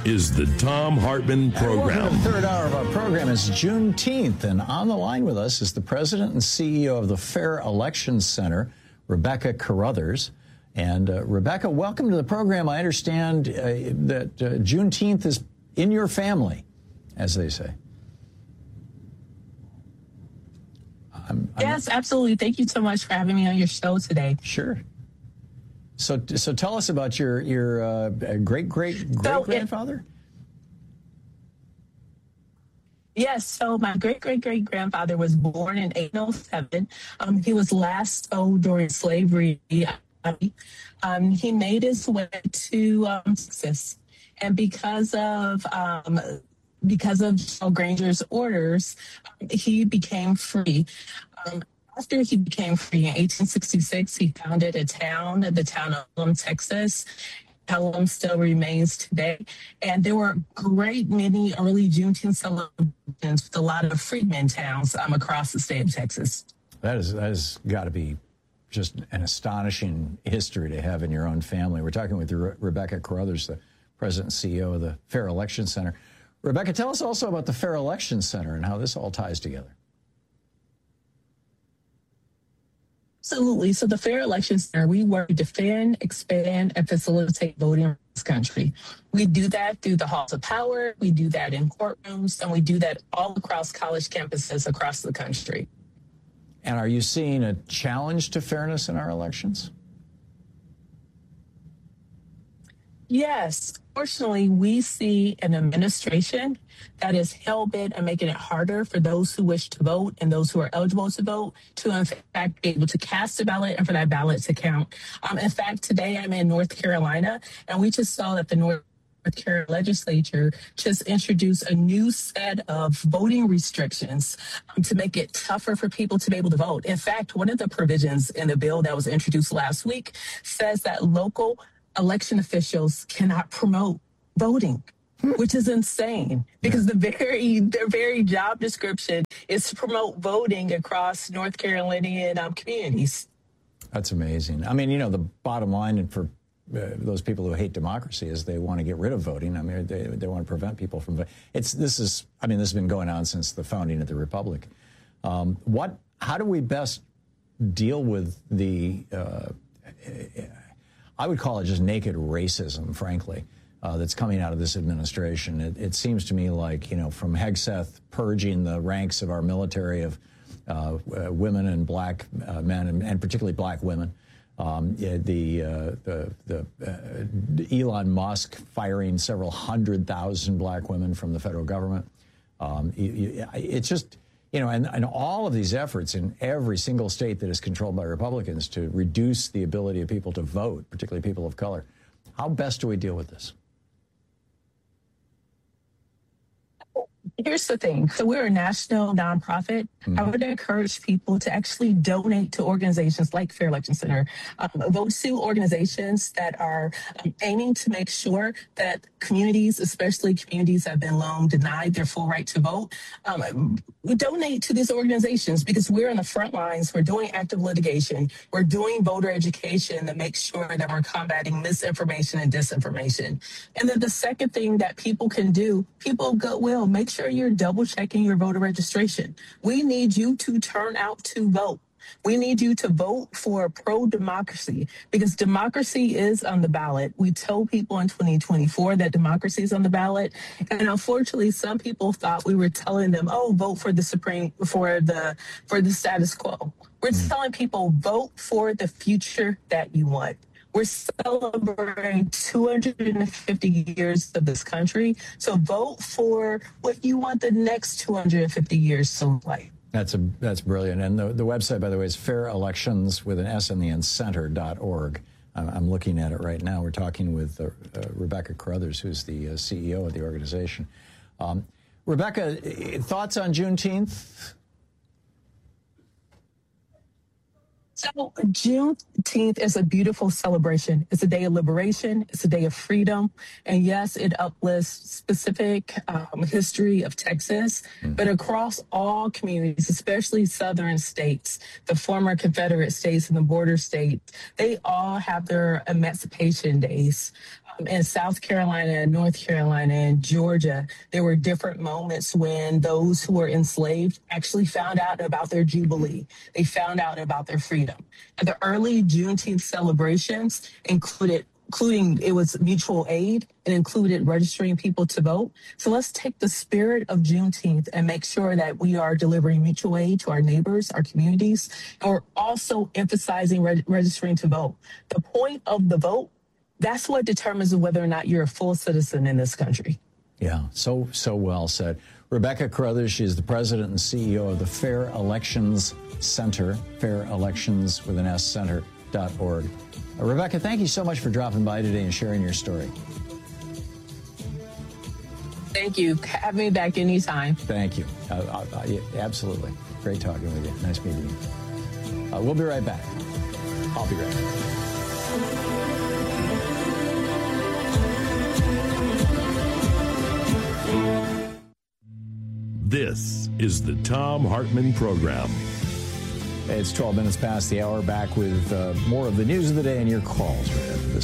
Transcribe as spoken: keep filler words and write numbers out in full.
is the Thom Hartmann Program. Welcome to the third hour of our program. It's Juneteenth, and on the line with us is the president and C E O of the Fair Elections Center, Rebecca Carruthers. And uh, Rebecca, welcome to the program. I understand uh, that uh, Juneteenth is in your family, as they say. I'm, I'm yes, absolutely. Thank you so much for having me on your show today. Sure. So, so tell us about your your uh, great great great grandfather. Yes, so my great great great grandfather was born in eighteen oh seven. Um, he was last sold during slavery. Um, he made his way to um, Texas, and because of um, because of General Granger's orders, um, he became free. Um, After he became free in eighteen sixty-six, he founded a town, the town of Pelham, Texas. Pelham still remains today. And there were a great many early Juneteenth celebrations with a lot of freedmen towns um, across the state of Texas. That is that has got to be just an astonishing history to have in your own family. We're talking with Re- Rebecca Carruthers, the president and C E O of the Fair Elections Center. Rebecca, tell us also about the Fair Elections Center and how this all ties together. Absolutely. So the Fair Elections Center, we work to defend, expand, and facilitate voting in this country. We do that through the halls of power. We do that in courtrooms, and we do that all across college campuses across the country. And are you seeing a challenge to fairness in our elections? Yes. Fortunately, we see an administration that is hell-bent on making it harder for those who wish to vote and those who are eligible to vote to, in fact, be able to cast a ballot and for that ballot to count. Um, in fact, today I'm in North Carolina, and we just saw that the North North Carolina legislature just introduced a new set of voting restrictions um, to make it tougher for people to be able to vote. In fact, one of the provisions in the bill that was introduced last week says that local election officials cannot promote voting, which is insane because the very their very job description is to promote voting across North Carolinian um, communities. That's amazing. I mean, you know, the bottom line for uh, those people who hate democracy is they want to get rid of voting. I mean, they they want to prevent people from voting. It's this is I mean, this has been going on since the founding of the Republic. Um, what? How do we best deal with the? Uh, I would call it just naked racism, frankly, uh, that's coming out of this administration. It, it seems to me like, you know, from Hegseth purging the ranks of our military of uh, uh, women and black uh, men, and, and particularly black women, um, the, uh, the, the uh, Elon Musk firing several hundred thousand black women from the federal government. Um, you, you, it's just... You know, and, and all of these efforts in every single state that is controlled by Republicans to reduce the ability of people to vote, particularly people of color. How best do we deal with this? Here's the thing. So we're a national nonprofit. Mm-hmm. I would encourage people to actually donate to organizations like Fair Election Center. Um, vote to organizations that are um, aiming to make sure that communities, especially communities that have been long denied their full right to vote, um, we donate to these organizations because we're on the front lines. We're doing active litigation. We're doing voter education that makes sure that we're combating misinformation and disinformation. And then the second thing that people can do, people of goodwill, make sure you're double checking your voter registration. We need you to turn out to vote. We need you to vote for pro-democracy because democracy is on the ballot. We told people in twenty twenty-four that democracy is on the ballot. And unfortunately, some people thought we were telling them, oh, vote for the Supreme, for the, for the status quo. We're mm. telling people, vote for the future that you want. We're celebrating two hundred fifty years of this country. So vote for what you want the next two hundred fifty years to look like. That's a that's brilliant. And the, the website, by the way, is fair elections with an S in the end, center dot org. I'm, I'm looking at it right now. We're talking with uh, uh, Rebecca Carruthers, who's the uh, C E O of the organization. Um, Rebecca, thoughts on Juneteenth? So Juneteenth is a beautiful celebration. It's a day of liberation. It's a day of freedom. And yes, it uplifts specific um, history of Texas, mm. but across all communities, especially southern states, the former Confederate states and the border states, they all have their emancipation days. Um, in South Carolina and North Carolina and Georgia, there were different moments when those who were enslaved actually found out about their Jubilee. They found out about their freedom. And the early Juneteenth celebrations included including it was mutual aid. It included registering people to vote. So let's take the spirit of Juneteenth and make sure that we are delivering mutual aid to our neighbors, our communities, and we're also emphasizing reg- registering to vote. The point of the vote, that's what determines whether or not you're a full citizen in this country. Yeah, so, so well said. Rebecca Carruthers, she is the president and C E O of the Fair Elections Center, Fair Elections with an S Center dot org. Uh, Rebecca, thank you so much for dropping by today and sharing your story. Thank you. Have me back anytime. Thank you. Uh, uh, uh, yeah, absolutely. Great talking with you. Nice meeting you. Uh, we'll be right back. I'll be right back. This is the Thom Hartmann Program. It's twelve minutes past the hour. Back with uh, more of the news of the day and your calls. Right after this.